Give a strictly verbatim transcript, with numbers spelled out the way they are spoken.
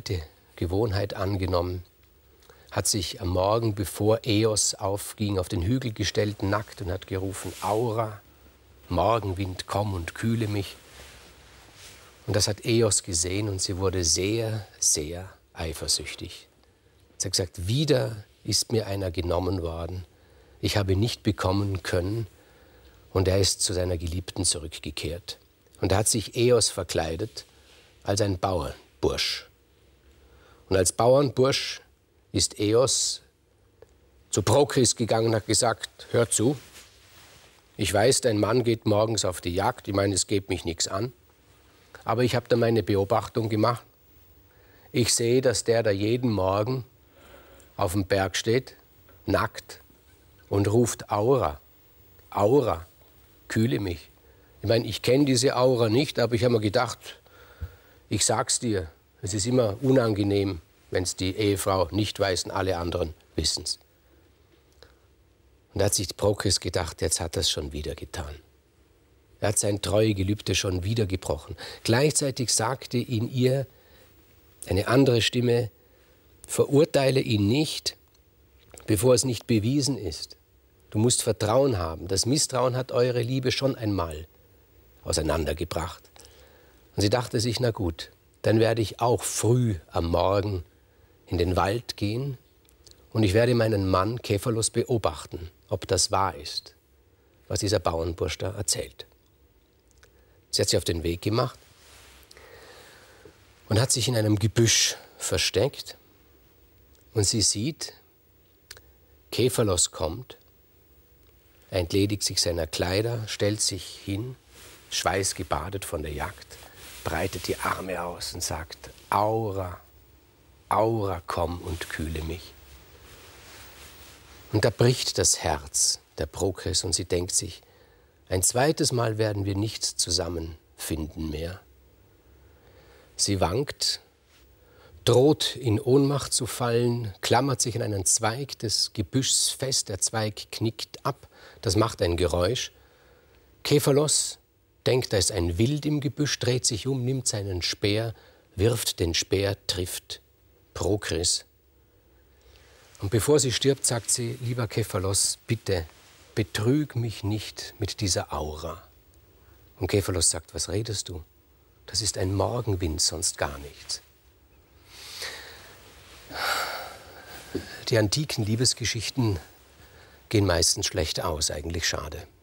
alte Gewohnheit angenommen, hat sich am Morgen, bevor Eos aufging, auf den Hügel gestellt, nackt, und hat gerufen: Aura, Morgenwind, komm und kühle mich. Und das hat Eos gesehen, und sie wurde sehr, sehr eifersüchtig. Sie hat gesagt: Wieder ist mir einer genommen worden. Ich habe nicht bekommen können. Und er ist zu seiner Geliebten zurückgekehrt. Und da hat sich Eos verkleidet als ein Bauernbursch. Und als Bauernbursch ist Eos zu Prokris gegangen und hat gesagt: Hör zu, ich weiß, dein Mann geht morgens auf die Jagd. Ich meine, es geht mich nichts an. Aber ich habe da meine Beobachtung gemacht. Ich sehe, dass der da jeden Morgen auf dem Berg steht, nackt, und ruft: Aura, Aura, kühle mich. Ich meine, ich kenne diese Aura nicht, aber ich habe mir gedacht, ich sag's dir, es ist immer unangenehm, wenn es die Ehefrau nicht weiß und alle anderen wissen's. Und da hat sich Prokris gedacht, jetzt hat er es schon wieder getan. Er hat sein Treuegelübde schon wieder gebrochen. Gleichzeitig sagte in ihr eine andere Stimme: Verurteile ihn nicht, bevor es nicht bewiesen ist. Du musst Vertrauen haben. Das Misstrauen hat eure Liebe schon einmal auseinandergebracht. Und sie dachte sich: Na gut, dann werde ich auch früh am Morgen in den Wald gehen und ich werde meinen Mann Kephalos beobachten, ob das wahr ist, was dieser Bauernbursch da erzählt. Sie hat sich auf den Weg gemacht und hat sich in einem Gebüsch versteckt. Und sie sieht, Kephalos kommt, er entledigt sich seiner Kleider, stellt sich hin, schweißgebadet von der Jagd, breitet die Arme aus und sagt: Aura, Aura, komm und kühle mich. Und da bricht das Herz der Prokris und sie denkt sich: Ein zweites Mal werden wir nicht zusammenfinden mehr. Sie wankt, droht in Ohnmacht zu fallen, klammert sich an einen Zweig des Gebüschs fest, der Zweig knickt ab, das macht ein Geräusch. Kephalos denkt, da ist ein Wild im Gebüsch, dreht sich um, nimmt seinen Speer, wirft den Speer, trifft Prokris. Und bevor sie stirbt, sagt sie: Lieber Kephalos, bitte, betrüg mich nicht mit dieser Aura. Und Kephalos sagt: Was redest du? Das ist ein Morgenwind, sonst gar nichts. Die antiken Liebesgeschichten gehen meistens schlecht aus, eigentlich schade.